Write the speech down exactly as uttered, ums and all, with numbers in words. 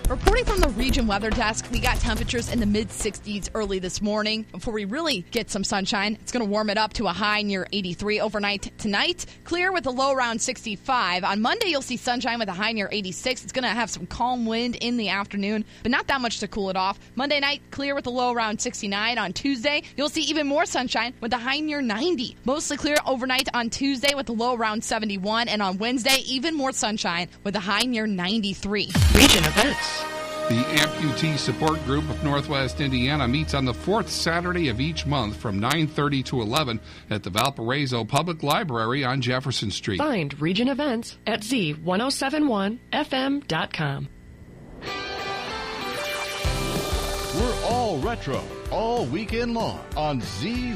Reporting from the Region Weather Desk, we got temperatures in the mid sixties early this morning. Before we really get some sunshine, it's going to warm it up to a high near eighty-three overnight tonight. Clear with a low around sixty-five. On Monday, you'll see sunshine with a high near eighty-six. It's going to have some calm wind in the afternoon, but not that much to cool it off. Monday night, clear with a low around sixty-nine. On Tuesday, you'll see even more sunshine with a high near ninety. Mostly clear overnight on Tuesday with a low around seventy-one. And on Wednesday, even more sunshine with a high near ninety-three. Region events. The Amputee Support Group of Northwest Indiana meets on the fourth Saturday of each month from nine thirty to eleven at the Valparaiso Public Library on Jefferson Street. Find Region events at z ten seventy-one f m dot com. We're all retro all weekend long on Z